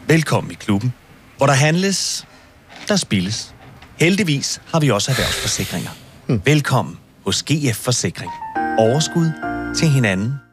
Velkommen i klubben, hvor der handles, der spilles. Heldigvis har vi også erhvervsforsikringer. Velkommen hos GF Forsikring. Overskud til hinanden